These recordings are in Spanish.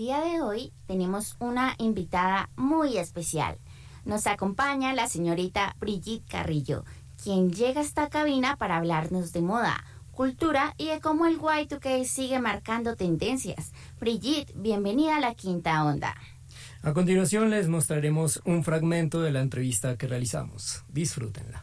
día de hoy tenemos una invitada muy especial. Nos acompaña la señorita Brigitte Carrillo, quien llega a esta cabina para hablarnos de moda, cultura y de cómo el Y2K sigue marcando tendencias. Brigitte, bienvenida a La Quinta Onda. A continuación les mostraremos un fragmento de la entrevista que realizamos. Disfrútenla.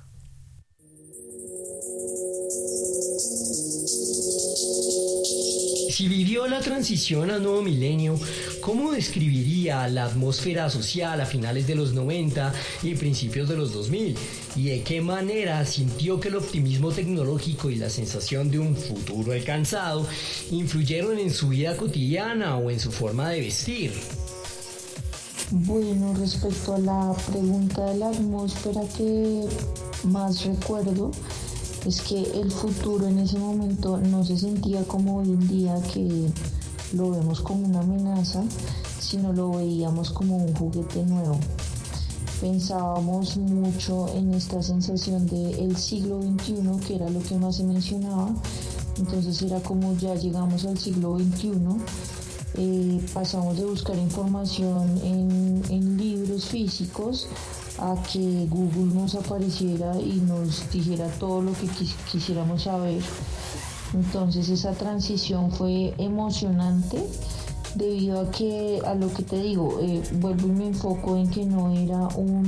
Si vivió la transición al nuevo milenio, ¿cómo describiría la atmósfera social a finales de los 90 y principios de los 2000? ¿Y de qué manera sintió que el optimismo tecnológico y la sensación de un futuro alcanzado influyeron en su vida cotidiana o en su forma de vestir? Bueno, respecto a la pregunta de la atmósfera que más recuerdo, es que el futuro en ese momento no se sentía como hoy en día, que lo vemos como una amenaza, sino lo veíamos como un juguete nuevo. Pensábamos mucho en esta sensación del siglo XXI, que era lo que más se mencionaba. Entonces era como ya llegamos al siglo XXI. Pasamos de buscar información en libros físicos a que Google nos apareciera y nos dijera todo lo que quisiéramos saber. Entonces esa transición fue emocionante debido a lo que te digo, vuelvo y me enfoco en que no era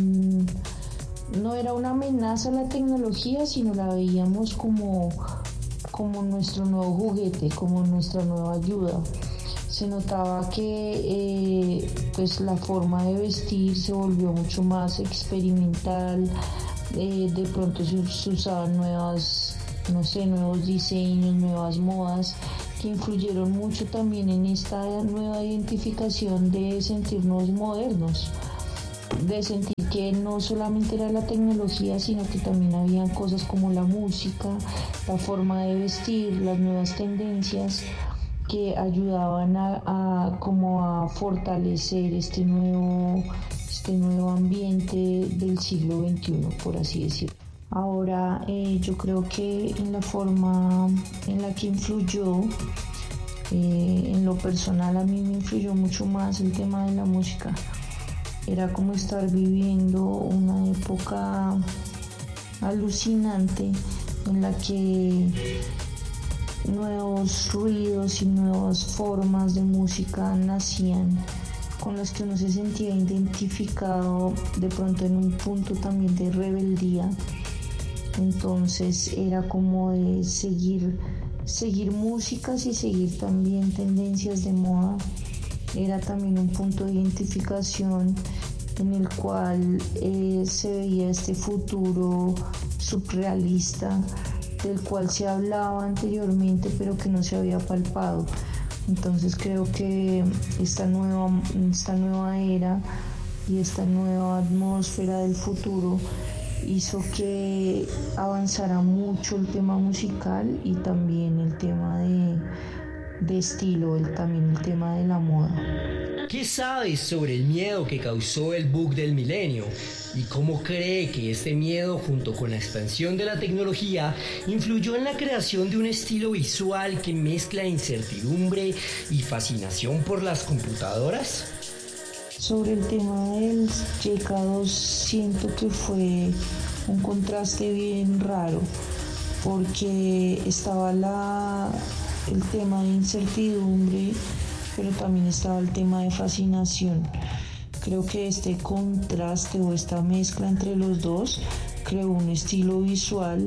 una amenaza a la tecnología, sino la veíamos como nuestro nuevo juguete, como nuestra nueva ayuda. Se notaba que pues la forma de vestir se volvió mucho más experimental, de pronto se usaban nuevos diseños, nuevas modas que influyeron mucho también en esta nueva identificación de sentirnos modernos, de sentir que no solamente era la tecnología, sino que también había cosas como la música, la forma de vestir, las nuevas tendencias que ayudaban a fortalecer este nuevo ambiente del siglo XXI, por así decirlo. Ahora yo creo que en la forma en la que influyó, en lo personal a mí me influyó mucho más el tema de la música. Era como estar viviendo una época alucinante en la que nuevos ruidos y nuevas formas de música nacían, con las que uno se sentía identificado de pronto en un punto también de rebeldía. Entonces era como de seguir músicas y seguir también tendencias de moda. Era también un punto de identificación en el cual se veía este futuro surrealista del cual se hablaba anteriormente pero que no se había palpado. Entonces creo que esta nueva era y esta nueva atmósfera del futuro hizo que avanzara mucho el tema musical y también el tema de estilo, también el tema de la moda. ¿Qué sabes sobre el miedo que causó el bug del milenio? ¿Y cómo cree que este miedo, junto con la expansión de la tecnología, influyó en la creación de un estilo visual que mezcla incertidumbre y fascinación por las computadoras? Sobre el tema del YK2, siento que fue un contraste bien raro, porque estaba el tema de incertidumbre, pero también estaba el tema de fascinación. Creo que este contraste o esta mezcla entre los dos creó un estilo visual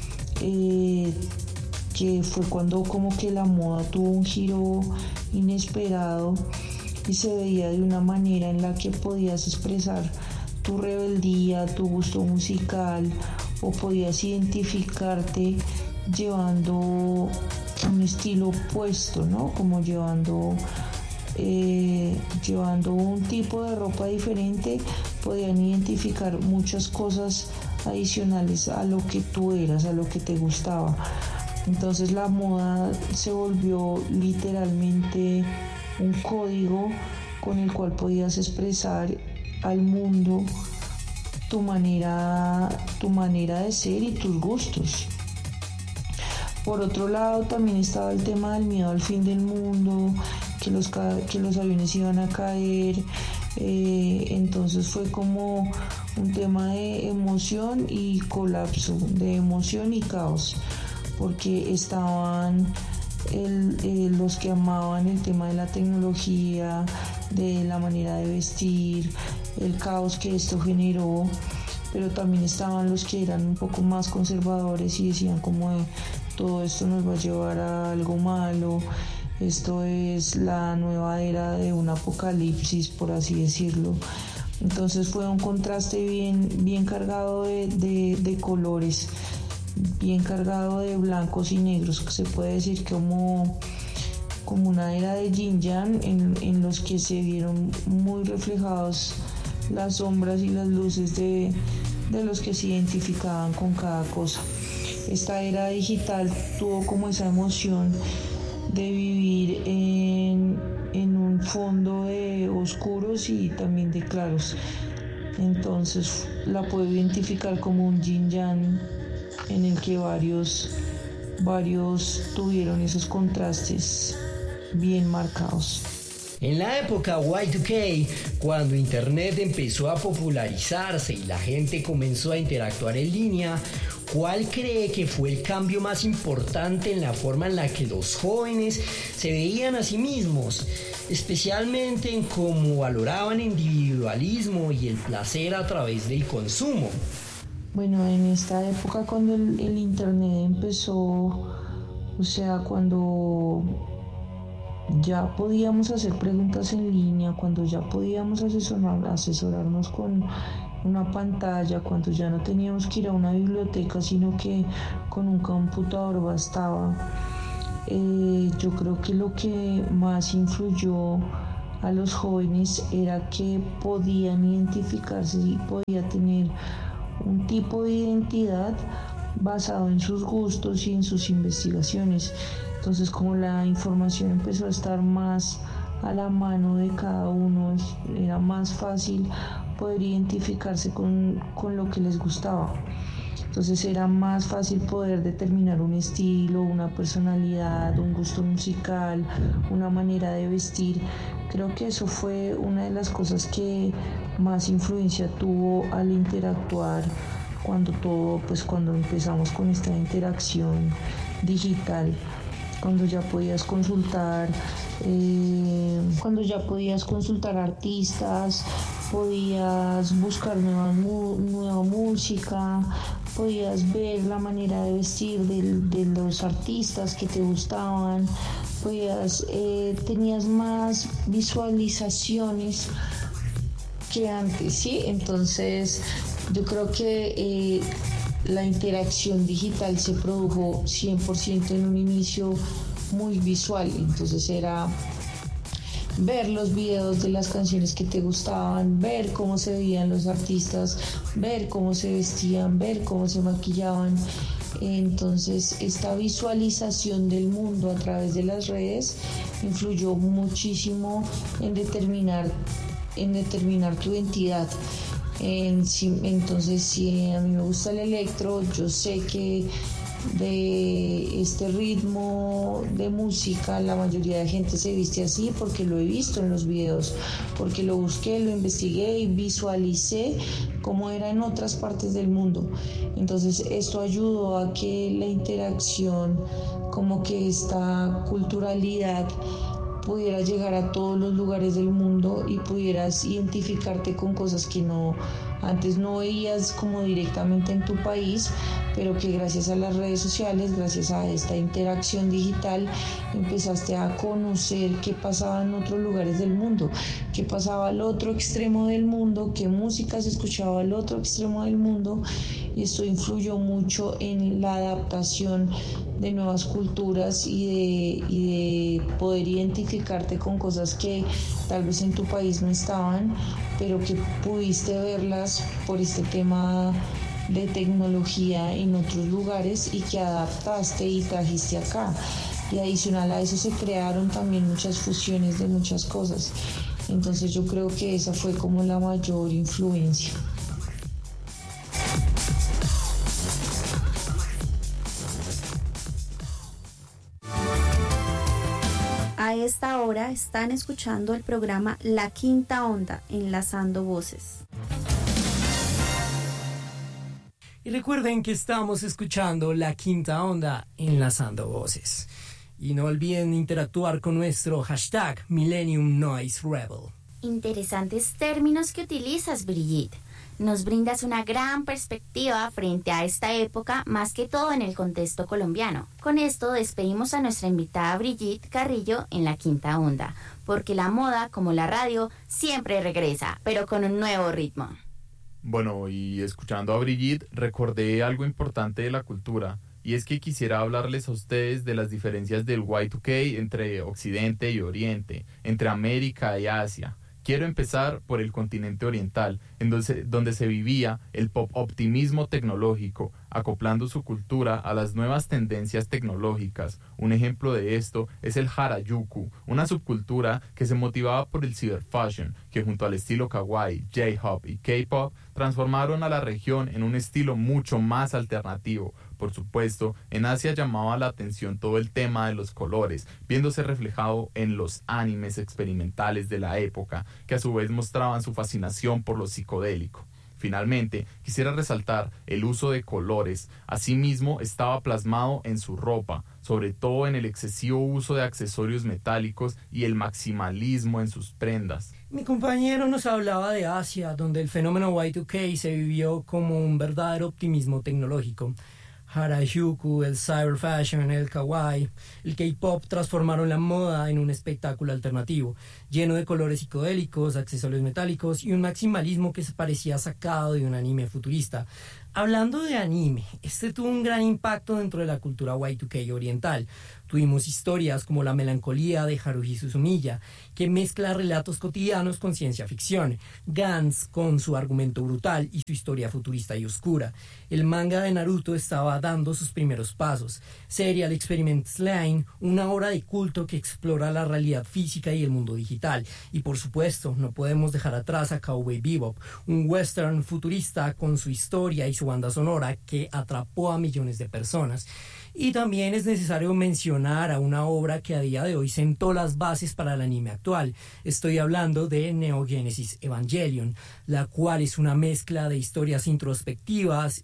que fue cuando como que la moda tuvo un giro inesperado y se veía de una manera en la que podías expresar tu rebeldía, tu gusto musical, o podías identificarte llevando un estilo opuesto, ¿no? Como llevando un tipo de ropa diferente, podían identificar muchas cosas adicionales a lo que tú eras, a lo que te gustaba. Entonces la moda se volvió literalmente un código con el cual podías expresar al mundo tu manera de ser y tus gustos. Por otro lado, también estaba el tema del miedo al fin del mundo, que los aviones iban a caer. Entonces fue como un tema de emoción y colapso, de emoción y caos, porque estaban los que amaban el tema de la tecnología, de la manera de vestir, el caos que esto generó, pero también estaban los que eran un poco más conservadores y decían como todo esto nos va a llevar a algo malo, esto es la nueva era de un apocalipsis, por así decirlo. Entonces fue un contraste bien cargado de colores, bien cargado de blancos y negros, que se puede decir como una era de yin yang en los que se vieron muy reflejados las sombras y las luces de los que se identificaban con cada cosa. Esta era digital tuvo como esa emoción de vivir en un fondo de oscuros y también de claros. Entonces la puedo identificar como un yin yang en el que varios tuvieron esos contrastes bien marcados. En la época Y2K, cuando Internet empezó a popularizarse y la gente comenzó a interactuar en línea, ¿cuál cree que fue el cambio más importante en la forma en la que los jóvenes se veían a sí mismos, especialmente en cómo valoraban el individualismo y el placer a través del consumo? Bueno, en esta época cuando el Internet empezó, o sea, cuando ya podíamos hacer preguntas en línea, cuando ya podíamos asesorarnos con una pantalla, cuando ya no teníamos que ir a una biblioteca, sino que con un computador bastaba. Yo creo que lo que más influyó a los jóvenes era que podían identificarse y podían tener un tipo de identidad basado en sus gustos y en sus investigaciones. Entonces, como la información empezó a estar más a la mano de cada uno, era más fácil poder identificarse con lo que les gustaba. Entonces era más fácil poder determinar un estilo, una personalidad, un gusto musical, una manera de vestir. Creo que eso fue una de las cosas que más influencia tuvo al interactuar cuando empezamos con esta interacción digital. Cuando ya podías consultar artistas, podías buscar nueva música, podías ver la manera de vestir de los artistas que te gustaban, tenías más visualizaciones que antes, ¿sí? Entonces yo creo que la interacción digital se produjo 100% en un inicio muy visual, entonces era ver los videos de las canciones que te gustaban, ver cómo se veían los artistas, ver cómo se vestían, ver cómo se maquillaban. Entonces esta visualización del mundo a través de las redes influyó muchísimo en determinar tu identidad. Entonces, si a mí me gusta el electro, yo sé que de este ritmo de música la mayoría de gente se viste así porque lo he visto en los videos, porque lo busqué, lo investigué y visualicé cómo era en otras partes del mundo. Entonces esto ayudó a que la interacción, como que esta culturalidad pudiera llegar a todos los lugares del mundo y pudieras identificarte con cosas que antes no veías como directamente en tu país, pero que gracias a las redes sociales, gracias a esta interacción digital, empezaste a conocer qué pasaba en otros lugares del mundo, qué pasaba al otro extremo del mundo, qué música se escuchaba al otro extremo del mundo, y esto influyó mucho en la adaptación de nuevas culturas y de poder identificarte con cosas que tal vez en tu país no estaban, pero que pudiste verlas por este tema de tecnología en otros lugares y que adaptaste y trajiste acá. Y adicional a eso se crearon también muchas fusiones de muchas cosas. Entonces yo creo que esa fue como la mayor influencia. esta hora están escuchando el programa La Quinta Onda, Enlazando Voces. Y recuerden que estamos escuchando La Quinta Onda, Enlazando Voces. Y no olviden interactuar con nuestro hashtag Millennium Noise Rebel. Interesantes términos que utilizas, Brigitte. Nos brindas una gran perspectiva frente a esta época, más que todo en el contexto colombiano. Con esto despedimos a nuestra invitada Brigitte Carrillo en La Quinta Onda, porque la moda, como la radio, siempre regresa, pero con un nuevo ritmo. Bueno, y escuchando a Brigitte, recordé algo importante de la cultura, y es que quisiera hablarles a ustedes de las diferencias del Y2K entre Occidente y Oriente, entre América y Asia. Quiero empezar por el continente oriental, donde se vivía el pop optimismo tecnológico, acoplando su cultura a las nuevas tendencias tecnológicas. Un ejemplo de esto es el Harajuku, una subcultura que se motivaba por el cyberfashion, que junto al estilo kawaii, J-Hop y K-Pop transformaron a la región en un estilo mucho más alternativo. Por supuesto, en Asia llamaba la atención todo el tema de los colores, viéndose reflejado en los animes experimentales de la época, que a su vez mostraban su fascinación por lo psicodélico. Finalmente, quisiera resaltar el uso de colores. Asimismo, estaba plasmado en su ropa, sobre todo en el excesivo uso de accesorios metálicos y el maximalismo en sus prendas. Mi compañero nos hablaba de Asia, donde el fenómeno Y2K se vivió como un verdadero optimismo tecnológico. Harajuku, el cyberfashion, el kawaii, el K-pop transformaron la moda en un espectáculo alternativo, lleno de colores psicodélicos, accesorios metálicos y un maximalismo que se parecía sacado de un anime futurista. Hablando de anime, este tuvo un gran impacto dentro de la cultura Y2K oriental. Tuvimos historias como La melancolía de Haruhi Suzumiya, que mezcla relatos cotidianos con ciencia ficción, Gantz con su argumento brutal y su historia futurista y oscura. El manga de Naruto estaba dando sus primeros pasos. Serial Experiments Line, una obra de culto que explora la realidad física y el mundo digital. Y por supuesto, no podemos dejar atrás a Cowboy Bebop, un western futurista con su historia y su banda sonora que atrapó a millones de personas. Y también es necesario mencionar a una obra que a día de hoy sentó las bases para el anime actual. Estoy hablando de Neo Genesis Evangelion, la cual es una mezcla de historias introspectivas,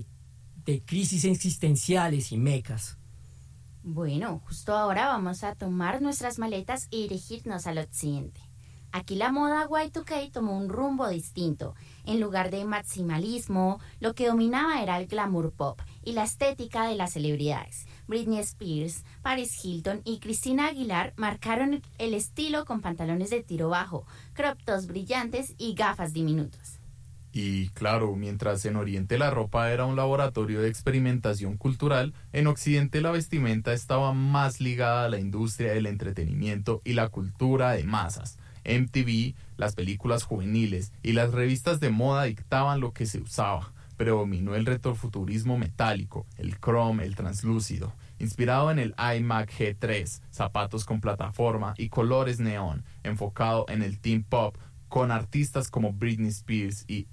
de crisis existenciales y mechas. Bueno, justo ahora vamos a tomar nuestras maletas y dirigirnos al occidente. Aquí la moda Y2K tomó un rumbo distinto. En lugar de maximalismo, lo que dominaba era el glamour pop y la estética de las celebridades. Britney Spears, Paris Hilton y Christina Aguilar marcaron el estilo con pantalones de tiro bajo, crop tops brillantes y gafas diminutas. Y claro, mientras en Oriente la ropa era un laboratorio de experimentación cultural, en Occidente la vestimenta estaba más ligada a la industria del entretenimiento y la cultura de masas. MTV, las películas juveniles y las revistas de moda dictaban lo que se usaba. Predominó el retrofuturismo metálico, el chrome, el translúcido, inspirado en el iMac G3, zapatos con plataforma y colores neón, enfocado en el teen pop, con artistas como Britney Spears y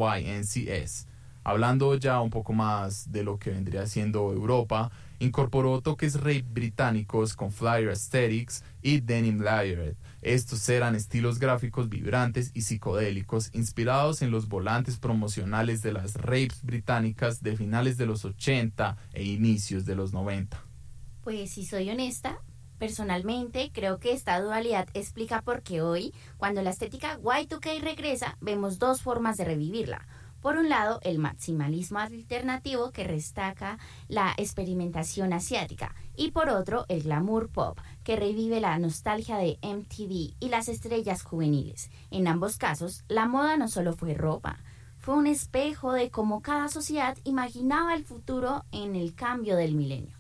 NYNCS. Hablando ya un poco más de lo que vendría siendo Europa, incorporó toques rave británicos con flyer aesthetics y denim layered. Estos eran estilos gráficos vibrantes y psicodélicos inspirados en los volantes promocionales de las raves británicas de finales de los 80 e inicios de los 90. Pues si soy honesta, personalmente creo que esta dualidad explica por qué hoy, cuando la estética Y2K regresa, vemos dos formas de revivirla. Por un lado, el maximalismo alternativo que destaca la experimentación asiática y por otro, el glamour pop que revive la nostalgia de MTV y las estrellas juveniles. En ambos casos, la moda no solo fue ropa, fue un espejo de cómo cada sociedad imaginaba el futuro en el cambio del milenio.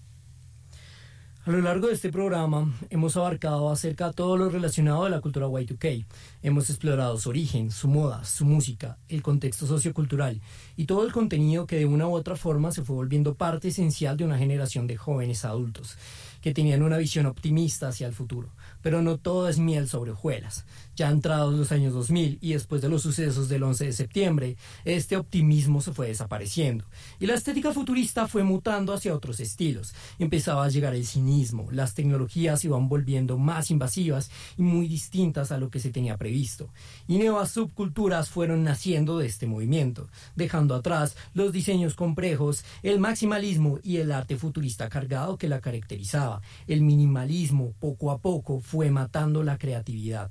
A lo largo de este programa hemos abarcado acerca de todo lo relacionado a la cultura Y2K. Hemos explorado su origen, su moda, su música, el contexto sociocultural y todo el contenido que de una u otra forma se fue volviendo parte esencial de una generación de jóvenes adultos. que tenían una visión optimista hacia el futuro. Pero no todo es miel sobre hojuelas. Ya entrados los años 2000 y después de los sucesos del 11 de septiembre, este optimismo se fue desapareciendo y la estética futurista fue mutando hacia otros estilos. Empezaba a llegar el cinismo, las tecnologías iban volviendo más invasivas y muy distintas a lo que se tenía previsto. Y nuevas subculturas fueron naciendo de este movimiento, dejando atrás los diseños complejos, el maximalismo y el arte futurista cargado que la caracterizaba. El minimalismo poco a poco fue matando la creatividad.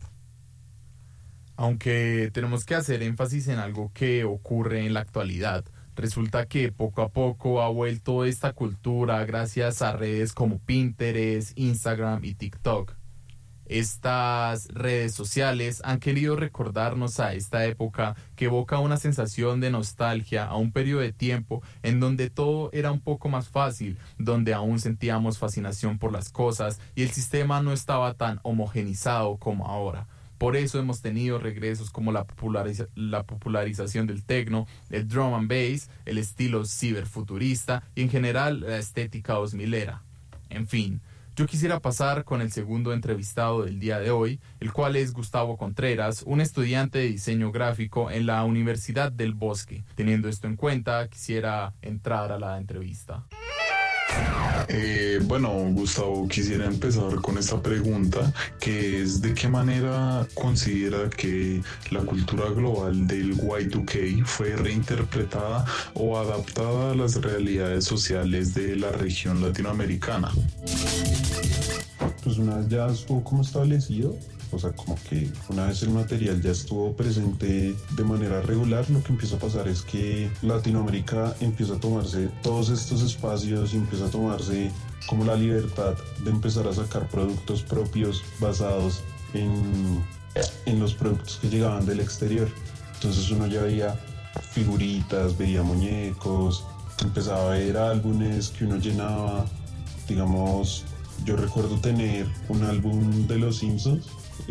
Aunque tenemos que hacer énfasis en algo que ocurre en la actualidad, resulta que poco a poco ha vuelto esta cultura gracias a redes como Pinterest, Instagram y TikTok. Estas redes sociales han querido recordarnos a esta época que evoca una sensación de nostalgia a un periodo de tiempo en donde todo era un poco más fácil, donde aún sentíamos fascinación por las cosas y el sistema no estaba tan homogenizado como ahora. Por eso hemos tenido regresos como la popularización del techno, el drum and bass, el estilo ciberfuturista y en general la estética 2000era. En fin, yo quisiera pasar con el segundo entrevistado del día de hoy, el cual es Gustavo Contreras, un estudiante de diseño gráfico en la Universidad del Bosque. Teniendo esto en cuenta, quisiera entrar a la entrevista. Bueno, Gustavo, quisiera empezar con esta pregunta, que es ¿de qué manera considera que la cultura global del Y2K fue reinterpretada o adaptada a las realidades sociales de la región latinoamericana? Pues una vez ya estuvo como establecido, o sea, como que una vez el material ya estuvo presente de manera regular, lo que empieza a pasar es que Latinoamérica empieza a tomarse todos estos espacios y empieza a tomarse como la libertad de empezar a sacar productos propios basados en los productos que llegaban del exterior. Entonces uno ya veía figuritas, veía muñecos, empezaba a ver álbumes que uno llenaba. Digamos, yo recuerdo tener un álbum de Los Simpsons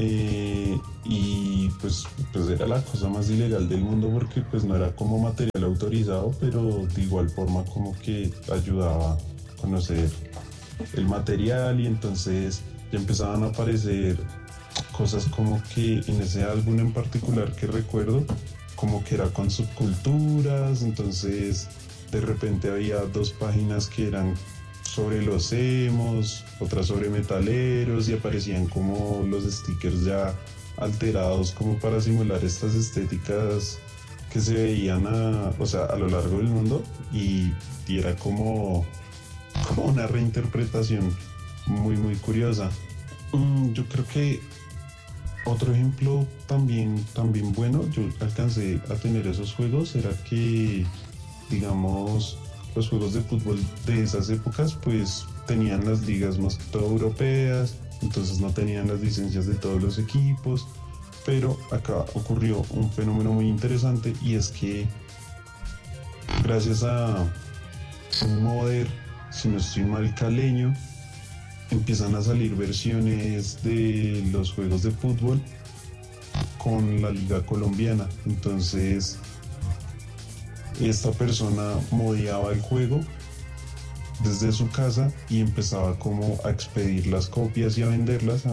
y pues era la cosa más ilegal del mundo porque pues no era como material autorizado, pero de igual forma como que ayudaba a conocer el material, y entonces ya empezaban a aparecer cosas como que en ese álbum en particular que recuerdo como que era con subculturas. Entonces de repente había 2 páginas que eran sobre los emos, otras sobre metaleros, y aparecían como los stickers ya alterados como para simular estas estéticas que se veían a lo largo del mundo, y era como una reinterpretación muy muy curiosa. Yo creo que otro ejemplo también bueno, yo alcancé a tener esos juegos, era que digamos los juegos de fútbol de esas épocas pues tenían las ligas más que todo europeas, entonces no tenían las licencias de todos los equipos, pero acá ocurrió un fenómeno muy interesante, y es que gracias a un modder, si no estoy mal, caleño, empiezan a salir versiones de los juegos de fútbol con la liga colombiana. Entonces esta persona modeaba el juego desde su casa y empezaba como a expedir las copias y a venderlas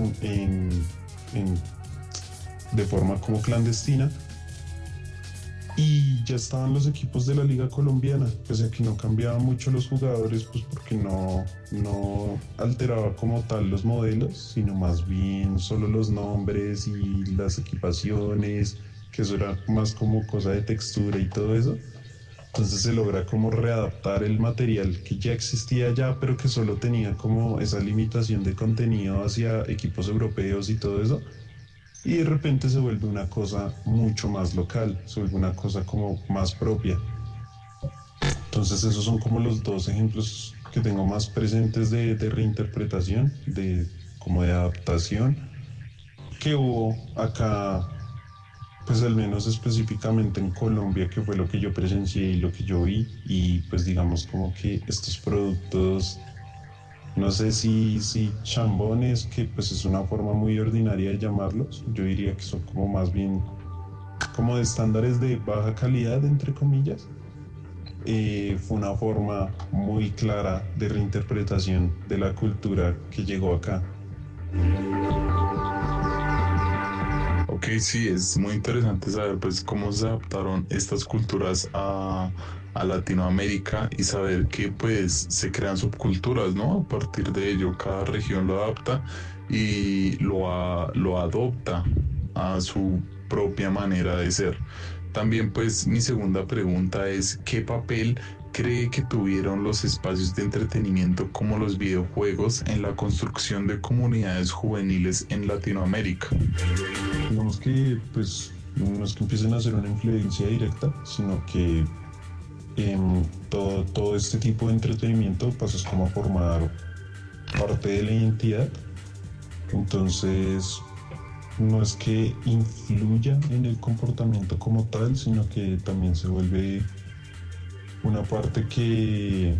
de forma como clandestina, y ya estaban los equipos de la liga colombiana, pese a que no cambiaban mucho los jugadores, pues porque no alteraba como tal los modelos, sino más bien solo los nombres y las equipaciones, que eso era más como cosa de textura y todo eso. Entonces se logra como readaptar el material que ya existía allá, pero que solo tenía como esa limitación de contenido hacia equipos europeos y todo eso. Y de repente se vuelve una cosa mucho más local, se vuelve una cosa como más propia. Entonces esos son como los 2 ejemplos que tengo más presentes de reinterpretación, de adaptación que hubo acá, pues al menos específicamente en Colombia, que fue lo que yo presencié y lo que yo vi. Y pues digamos como que estos productos, no sé si chambones, que pues es una forma muy ordinaria de llamarlos, yo diría que son como más bien como de estándares de baja calidad, entre comillas, fue una forma muy clara de reinterpretación de la cultura que llegó acá. Ok, sí, es muy interesante saber pues cómo se adaptaron estas culturas a Latinoamérica y saber que pues se crean subculturas, ¿no? A partir de ello, cada región lo adapta y lo adopta a su propia manera de ser. También pues mi segunda pregunta es ¿qué papel cree que tuvieron los espacios de entretenimiento como los videojuegos en la construcción de comunidades juveniles en Latinoamérica? Digamos que pues no es que empiecen a hacer una influencia directa, sino que todo este tipo de entretenimiento pasa como a formar parte de la identidad. Entonces no es que influya en el comportamiento como tal, sino que también se vuelve una parte que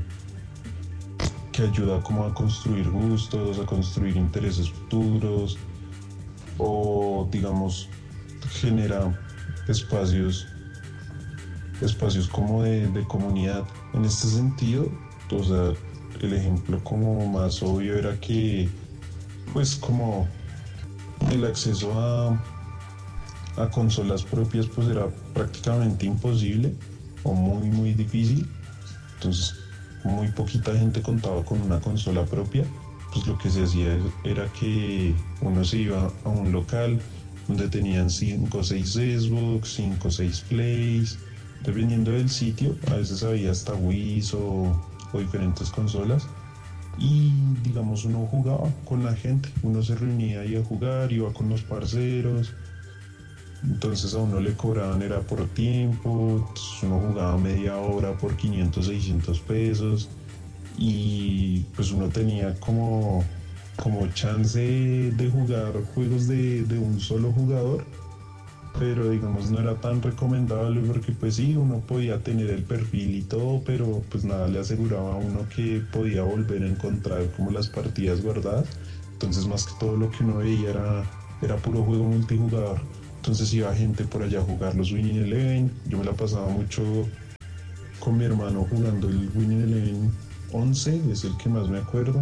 ayuda como a construir gustos, a construir intereses futuros, o digamos genera espacios como de comunidad. En este sentido, o sea, el ejemplo como más obvio era que pues como el acceso a consolas propias pues era prácticamente imposible o muy difícil. Entonces muy poquita gente contaba con una consola propia. Pues lo que se hacía era que uno se iba a un local donde tenían 5 o 6 Xbox, 5 o 6 Plays, dependiendo del sitio. A veces había hasta Wii o diferentes consolas. Y digamos uno jugaba con la gente, uno se reunía ahí a jugar, iba con los parceros, entonces a uno le cobraban era por tiempo, entonces uno jugaba media hora por 500, 600 pesos y pues uno tenía como chance de jugar juegos de un solo jugador, pero digamos no era tan recomendable porque pues sí, uno podía tener el perfil y todo, pero pues nada le aseguraba a uno que podía volver a encontrar como las partidas guardadas. Entonces más que todo lo que uno veía era puro juego multijugador. Entonces iba gente por allá a jugar los Winning Eleven. Yo me la pasaba mucho con mi hermano jugando el Winning Eleven 11, es el que más me acuerdo.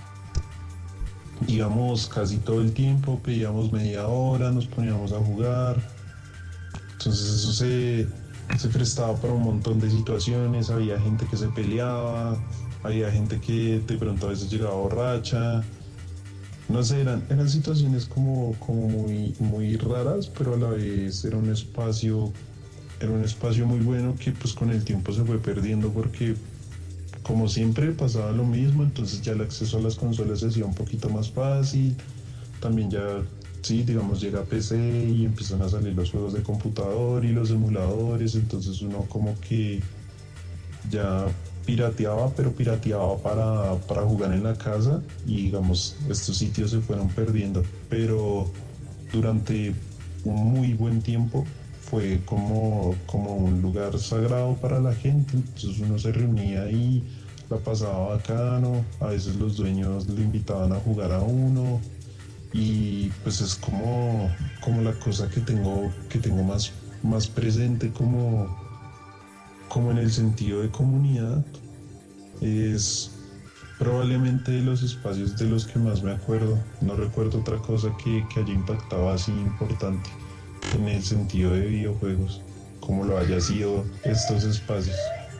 Íbamos casi todo el tiempo, pedíamos media hora, nos poníamos a jugar. Entonces eso se prestaba para un montón de situaciones, había gente que se peleaba, había gente que de pronto a veces llegaba borracha. No sé, eran situaciones como muy raras, pero a la vez era un espacio muy bueno que pues con el tiempo se fue perdiendo porque como siempre pasaba lo mismo, entonces ya el acceso a las consolas se hacía un poquito más fácil. También ya, sí, digamos, llega a PC y empiezan a salir los juegos de computador y los emuladores, entonces uno como que ya pirateaba, pero pirateaba para jugar en la casa y digamos, estos sitios se fueron perdiendo, pero durante un muy buen tiempo fue como un lugar sagrado para la gente, entonces uno se reunía ahí, la pasaba bacano, a veces los dueños le invitaban a jugar a uno y pues es como la cosa que tengo más presente como en el sentido de comunidad. Es probablemente de los espacios de los que más me acuerdo. No recuerdo otra cosa que haya impactado así importante en el sentido de videojuegos como lo haya sido estos espacios.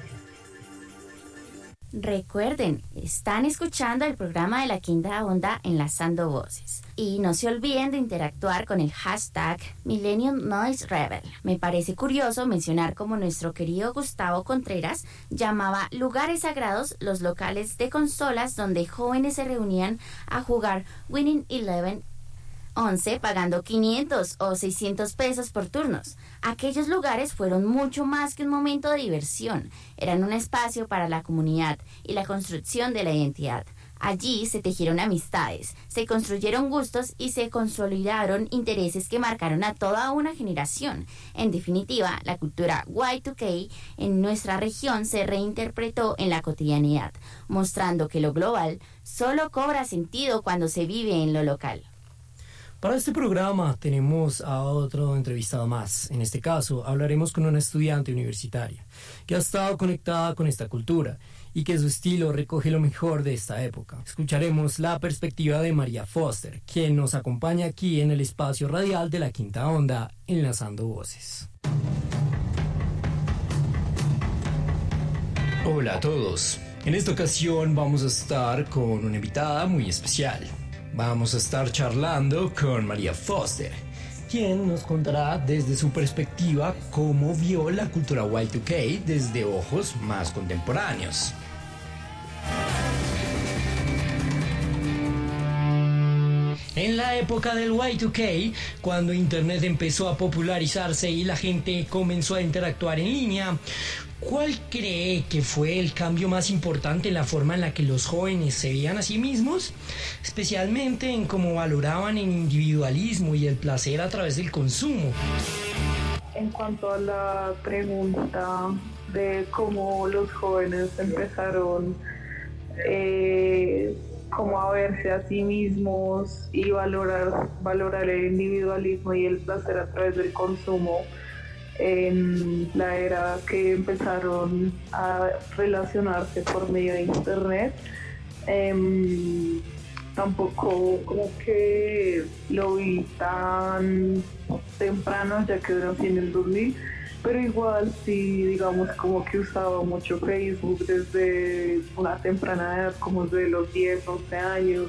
Recuerden, están escuchando el programa de La Quinta Onda Enlazando Voces. Y no se olviden de interactuar con el hashtag Millennium Noise Rebel. Me parece curioso mencionar como nuestro querido Gustavo Contreras llamaba lugares sagrados los locales de consolas donde jóvenes se reunían a jugar Winning Eleven 11 pagando 500 o 600 pesos por turnos. Aquellos lugares fueron mucho más que un momento de diversión. Eran un espacio para la comunidad y la construcción de la identidad. Allí se tejieron amistades, se construyeron gustos y se consolidaron intereses que marcaron a toda una generación. En definitiva, la cultura Y2K en nuestra región se reinterpretó en la cotidianidad, mostrando que lo global solo cobra sentido cuando se vive en lo local. Para este programa tenemos a otro entrevistado más. En este caso hablaremos con una estudiante universitaria que ha estado conectada con esta cultura y que su estilo recoge lo mejor de esta época. Escucharemos la perspectiva de María Foster, quien nos acompaña aquí en el espacio radial de La Quinta Onda, Enlazando Voces. Hola a todos. En esta ocasión vamos a estar con una invitada muy especial. Vamos a estar charlando con María Foster, quien nos contará desde su perspectiva cómo vio la cultura Y2K desde ojos más contemporáneos. En la época del Y2K, cuando Internet empezó a popularizarse y la gente comenzó a interactuar en línea, ¿cuál cree que fue el cambio más importante en la forma en la que los jóvenes se veían a sí mismos? Especialmente en cómo valoraban el individualismo y el placer a través del consumo. En cuanto a la pregunta de cómo los jóvenes empezaron como a verse a sí mismos y valorar el individualismo y el placer a través del consumo, en la era que empezaron a relacionarse por medio de internet, tampoco como que lo vi tan temprano, ya que nací en el 2000, pero igual sí, digamos, como que usaba mucho Facebook desde una temprana edad, como desde los 10, 11 años,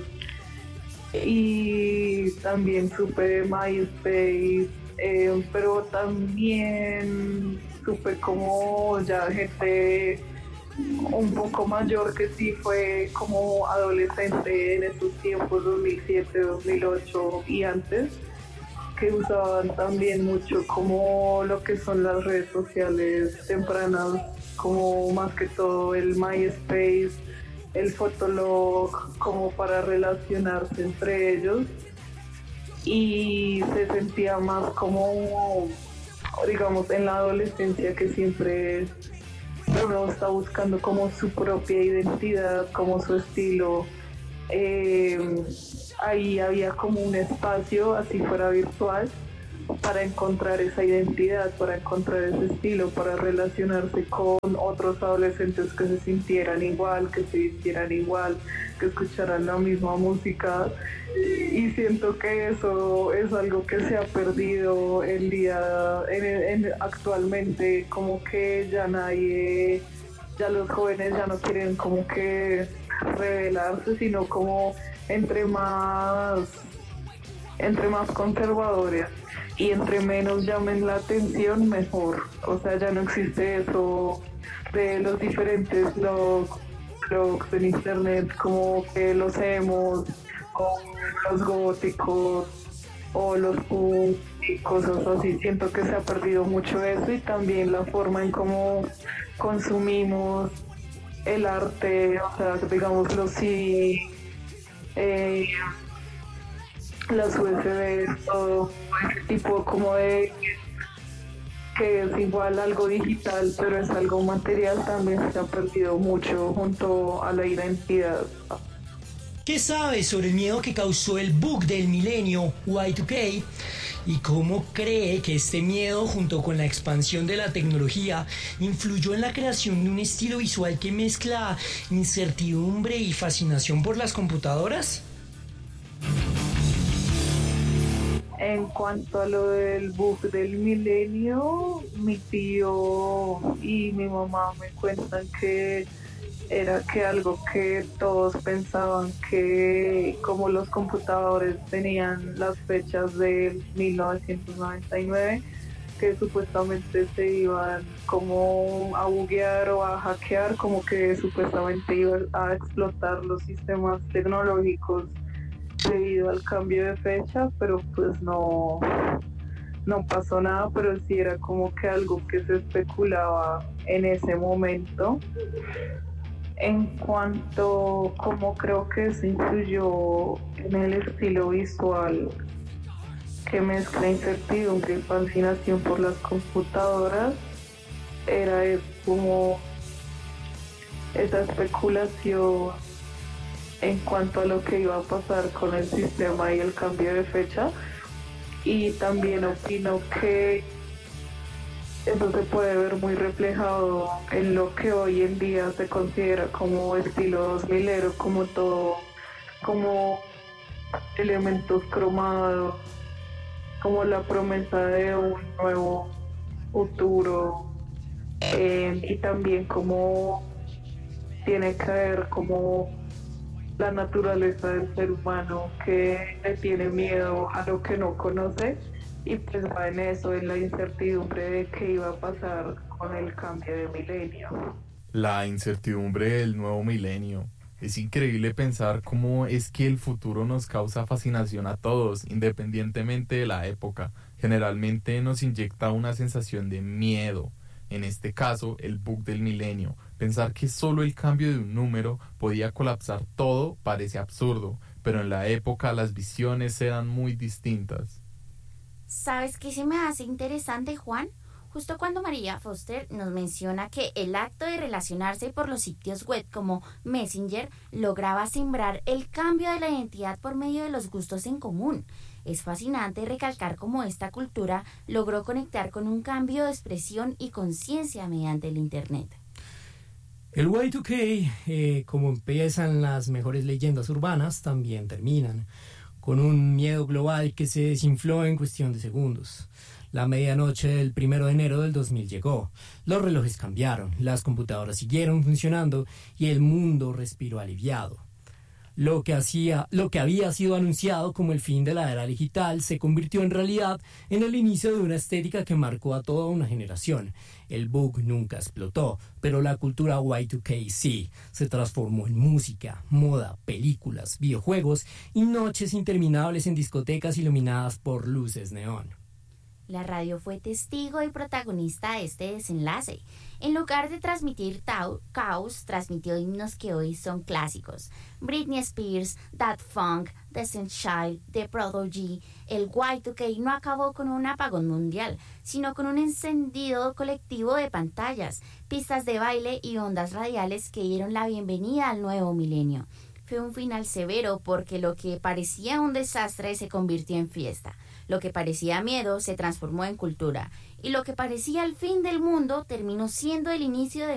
y también supe de MySpace, pero también supe como ya gente un poco mayor que sí fue como adolescente en esos tiempos, 2007, 2008 y antes, que usaban también mucho como lo que son las redes sociales tempranas, como más que todo el MySpace, el Fotolog, como para relacionarse entre ellos, y se sentía más como, digamos, en la adolescencia, que siempre uno está buscando como su propia identidad, como su estilo. Ahí había como un espacio, así fuera virtual, para encontrar esa identidad, para encontrar ese estilo, para relacionarse con otros adolescentes que se sintieran igual, que se vistieran igual, que escucharan la misma música. Y siento que eso es algo que se ha perdido actualmente, como que ya los jóvenes ya no quieren como que rebelarse, sino como entre más conservadores y entre menos llamen la atención, mejor. O sea, ya no existe eso de los diferentes blogs en internet, como que los emos, o los góticos, o los punk y cosas así. Siento que se ha perdido mucho eso, y también la forma en cómo consumimos el arte, o sea, digamos los CD, las USB, todo ese tipo como de que es igual algo digital, pero es algo material, también se ha perdido mucho junto a la identidad. ¿Qué sabes sobre el miedo que causó el bug del milenio Y2K? ¿Y cómo cree que este miedo, junto con la expansión de la tecnología, influyó en la creación de un estilo visual que mezcla incertidumbre y fascinación por las computadoras? En cuanto a lo del bug del milenio, mi tío y mi mamá me cuentan que era que algo que todos pensaban, que como los computadores tenían las fechas de 1999, que supuestamente se iban como a buguear o a hackear, como que supuestamente iban a explotar los sistemas tecnológicos debido al cambio de fecha, pero pues no pasó nada, pero sí era como que algo que se especulaba en ese momento. En cuanto a cómo creo que se influyó en el estilo visual, que mezcla incertidumbre y fascinación por las computadoras, era como esa especulación en cuanto a lo que iba a pasar con el sistema y el cambio de fecha. Y también opino que eso se puede ver muy reflejado en lo que hoy en día se considera como estilo 2000ero, como todo, como elementos cromados, como la promesa de un nuevo futuro, y también como tiene que ver como la naturaleza del ser humano que le tiene miedo a lo que no conoce, y pues va en eso, en la incertidumbre de qué iba a pasar con el cambio de milenio. La incertidumbre del nuevo milenio. Es increíble pensar cómo es que el futuro nos causa fascinación a todos, independientemente de la época. Generalmente nos inyecta una sensación de miedo. En este caso, el bug del milenio. Pensar que solo el cambio de un número podía colapsar todo parece absurdo, pero en la época las visiones eran muy distintas. ¿Sabes qué se me hace interesante, Juan? Justo cuando María Foster nos menciona que el acto de relacionarse por los sitios web como Messenger lograba sembrar el cambio de la identidad por medio de los gustos en común. Es fascinante recalcar cómo esta cultura logró conectar con un cambio de expresión y conciencia mediante el Internet. El Y2K, como empiezan las mejores leyendas urbanas, también terminan con un miedo global que se desinfló en cuestión de segundos. La medianoche del 1 de enero del 2000 llegó. Los relojes cambiaron, las computadoras siguieron funcionando y el mundo respiró aliviado. Lo que había sido anunciado como el fin de la era digital se convirtió en realidad en el inicio de una estética que marcó a toda una generación. El bug nunca explotó, pero la cultura Y2K sí. Se transformó en música, moda, películas, videojuegos y noches interminables en discotecas iluminadas por luces neón. La radio fue testigo y protagonista de este desenlace. En lugar de transmitir caos, transmitió himnos que hoy son clásicos. Britney Spears, Daft Punk, Destiny's Child, The Prodigy. El Y2K no acabó con un apagón mundial, sino con un encendido colectivo de pantallas, pistas de baile y ondas radiales que dieron la bienvenida al nuevo milenio. Fue un final severo porque lo que parecía un desastre se convirtió en fiesta. Lo que parecía miedo se transformó en cultura. Y lo que parecía el fin del mundo terminó siendo el inicio de